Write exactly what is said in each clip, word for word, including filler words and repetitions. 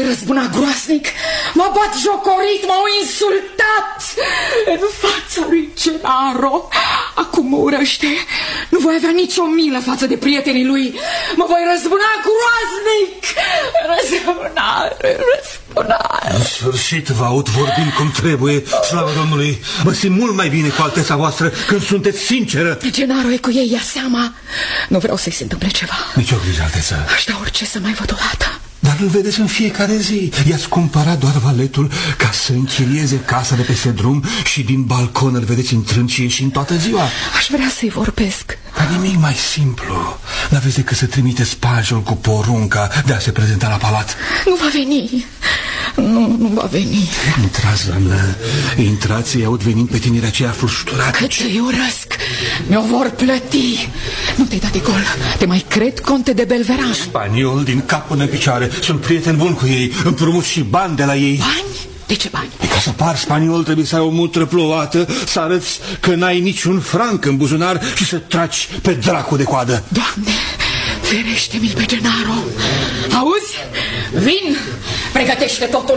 voi răzbuna groasnic. M-a bat jocorit, m-au insultat în fața lui Gennaro. Acum mă urăște. Nu voi avea nicio milă față de prietenii lui. Mă voi răzbuna groasnic. Răzbunare, răzbunare. În sfârșit vă aud vorbind cum trebuie, slavă Domnului. Mă simt mult mai bine cu alteța voastră când sunteți sinceră. Gennaro e cu ei, ia seama. Nu vreau să-i se întâmple ceva. Nici o grijă, alteță. Aș da orice să mai văd o dată. Dar îl vedeți în fiecare zi. I-ați cumpărat doar valetul ca să închirieze casa de peste drum și din balcon îl vedeți intrând și ieșind toată ziua. Aș vrea să-i vorbesc. Dar nimic mai simplu. N-aveți decât să trimiteți pajul cu porunca de a se prezenta la palat. Nu va veni. Nu, nu va veni. Intrați, doamnă. Intrați, îi aud venind pe tinerii aceia frușturați. Cât îi urăsc. Mi-o vor plăti. Nu te-ai dat de gol. Te mai cred, conte de Belveran. Spaniol din cap până în picioare. Sunt prieten bun cu ei. Împrumut și bani de la ei. Bani? De ce bani? E ca să par spaniol trebuie să ai o mutră plouată, să arăți că n-ai niciun franc în buzunar și să tragi pe dracu de coadă. Doamne, ferește-mi-l pe Gennaro. Auzi? Vin! Pregătește totul.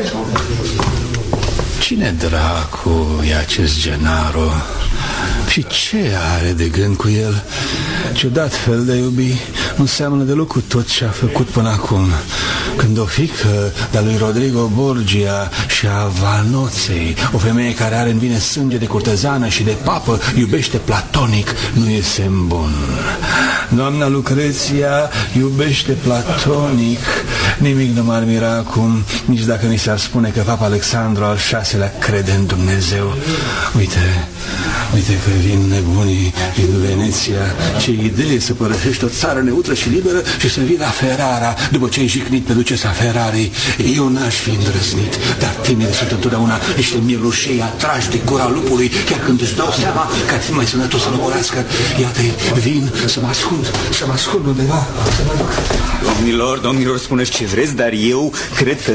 Cine dracu e acest Gennaro? Și ce are de gând cu el? Ciudat fel de iubi. Nu seamănă deloc cu tot ce a făcut până acum. Când o fică de-a lui Rodrigo Borgia și a Vanoței, o femeie care are în vine sânge de curtezană și de papă, iubește platonic, nu e semn bun. Doamna Lucreția iubește platonic. Nimic nu m-ar mira acum, nici dacă mi s-ar spune că Papa Alexandru al șaselea crede în Dumnezeu. Uite, uite că vin nebunii din Veneția. Ce idee să părăsești o țară neutră și liberă și să vii la Ferrara după ce ai jignit pe ducesa Ferrari. Eu n-aș fi îndrăznit, dar tinerii sunt întotdeauna niște mielușei atrași de gura lupului, chiar când își dau seama că ar fi mai sănătos să logorească. Iată-i, vin să mă ascund, să mă ascund undeva. Domnilor, domnilor, spuneți ce vreți, dar eu cred că